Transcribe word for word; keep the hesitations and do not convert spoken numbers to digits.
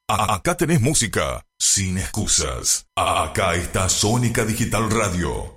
A- Acá tenés música sin excusas. A- Acá está Sónica Digital Radio.